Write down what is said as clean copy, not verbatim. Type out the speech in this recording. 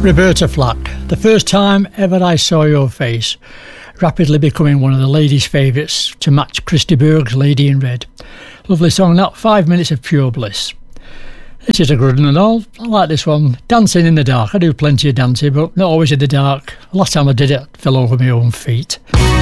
Roberta Flack, The First Time Ever I Saw Your Face, rapidly becoming one of the ladies' favourites to match Christy Berg's Lady in Red. Lovely song, that 5 minutes of pure bliss. This is a good one and all. I like this one. Dancing in the Dark. I do plenty of dancing, but not always in the dark. Last time I did it, I fell over my own feet.